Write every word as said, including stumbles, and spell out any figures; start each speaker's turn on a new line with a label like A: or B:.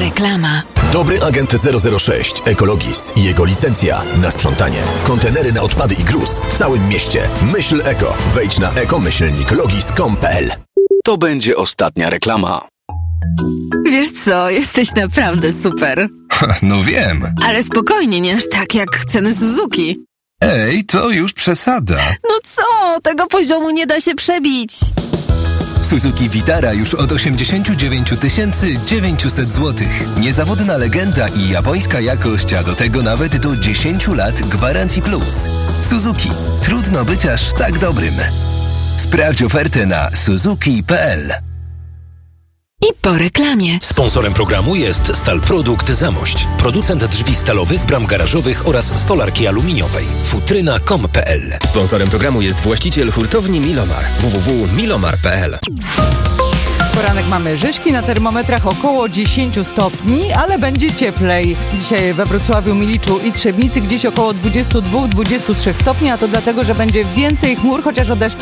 A: Reklama.
B: Dobry agent zero zero sześć Ekologis i jego licencja na sprzątanie. Kontenery na odpady i gruz w całym mieście. Myśl eko. Wejdź na ekomyślnik logis kropka com kropka pe el.
C: To będzie ostatnia reklama.
A: Wiesz co, jesteś naprawdę super.
D: No wiem.
A: Ale spokojnie, nie aż tak jak ceny Suzuki.
D: Ej, to już przesada.
A: No co? Tego poziomu nie da się przebić.
D: Suzuki Vitara już od osiemdziesiąt dziewięć tysięcy dziewięćset złotych. Niezawodna legenda i japońska jakość, a do tego nawet do dziesięć lat gwarancji plus. Suzuki. Trudno być aż tak dobrym. Sprawdź ofertę na suzuki kropka pe el.
A: I po reklamie.
E: Sponsorem programu jest Stalprodukt Zamość. Producent drzwi stalowych, bram garażowych oraz stolarki aluminiowej. futryna kropka com kropka pe el.
F: Sponsorem programu jest właściciel hurtowni Milomar. w w w kropka milomar kropka pe el.
G: Poranek mamy Rzeszki, na termometrach około dziesięć stopni, ale będzie cieplej. Dzisiaj we Wrocławiu, Miliczu i Trzebnicy gdzieś około dwadzieścia dwa do dwudziestu trzech stopni, a to dlatego, że będzie więcej chmur, chociaż o deszczu